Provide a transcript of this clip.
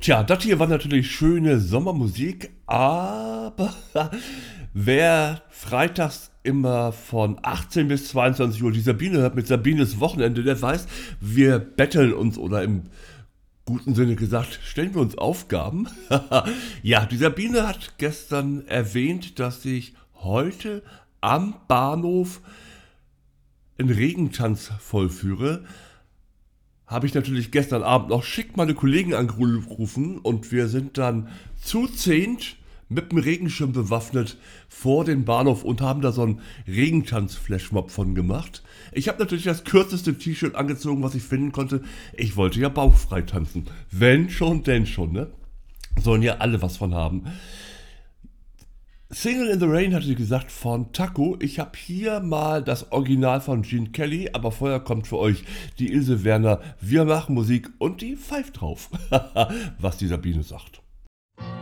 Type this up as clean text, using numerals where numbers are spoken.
Tja, das hier war natürlich schöne Sommermusik, aber wer freitags immer von 18 bis 22 Uhr die Sabine hört mit Sabines Wochenende, der weiß, wir betteln uns oder im guten Sinne gesagt, stellen wir uns Aufgaben. Ja, die Sabine hat gestern erwähnt, dass ich heute am Bahnhof einen Regentanz vollführe. Habe ich natürlich gestern Abend noch schick meine Kollegen angerufen und wir sind dann zu zehnt mit dem Regenschirm bewaffnet vor dem Bahnhof und haben da so einen Regentanz-Flashmob von gemacht. Ich habe natürlich das kürzeste T-Shirt angezogen, was ich finden konnte. Ich wollte ja bauchfrei tanzen. Wenn schon, denn schon, ne? Sollen ja alle was von haben. Single in the Rain hatte sie gesagt von Taco. Ich habe hier mal das Original von Gene Kelly, aber vorher kommt für euch die Ilse Werner. Wir machen Musik und die pfeift drauf. Was die Sabine sagt.